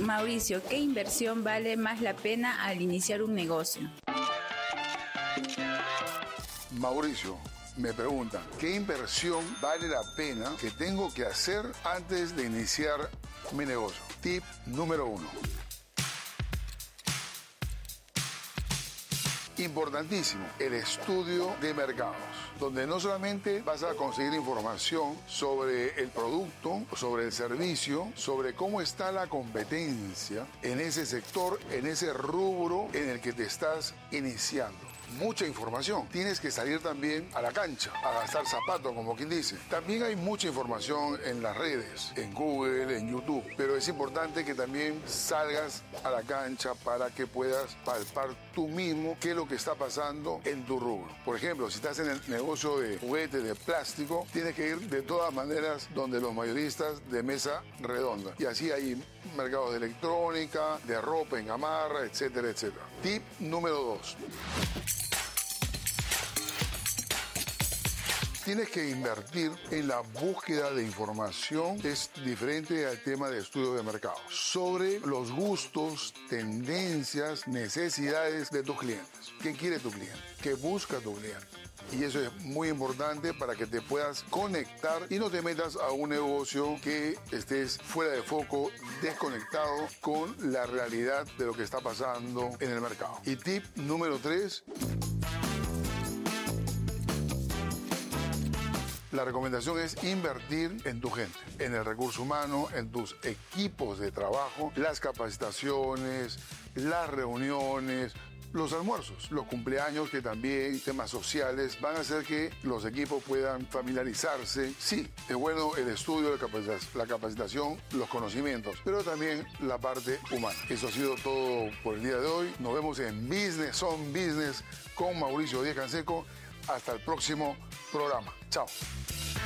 Mauricio, ¿qué inversión vale más la pena al iniciar un negocio? Mauricio, me preguntan, ¿qué inversión vale la pena que tengo que hacer antes de iniciar mi negocio? Tip número 1. Importantísimo, el estudio de mercados, donde no solamente vas a conseguir información sobre el producto, sobre el servicio, sobre cómo está la competencia en ese sector, en ese rubro en el que te estás iniciando. Mucha información. Tienes que salir también a la cancha, a gastar zapatos, como quien dice. También hay mucha información en las redes, en Google, en YouTube, pero es importante que también salgas a la cancha para que puedas palpar tú mismo qué es lo que está pasando en tu rubro. Por ejemplo, si estás en el negocio de juguetes de plástico, tienes que ir de todas maneras donde los mayoristas de mesa redonda. Y así hay mercados de electrónica, de ropa en gamarra, etcétera, etcétera. Tip número 2. Tienes que invertir en la búsqueda de información, es diferente al tema de estudio de mercado, sobre los gustos, tendencias, necesidades de tus clientes. ¿Qué quiere tu cliente? ¿Qué busca tu cliente? Y eso es muy importante para que te puedas conectar y no te metas a un negocio que estés fuera de foco, desconectado con la realidad de lo que está pasando en el mercado. Y tip número 3. La recomendación es invertir en tu gente, en el recurso humano, en tus equipos de trabajo, las capacitaciones, las reuniones, los almuerzos, los cumpleaños, que también temas sociales van a hacer que los equipos puedan familiarizarse. Sí, es bueno el estudio, la capacitación, los conocimientos, pero también la parte humana. Eso ha sido todo por el día de hoy. Nos vemos en Business on Business con Mauricio Díaz Canseco. Hasta el próximo programa. Chao.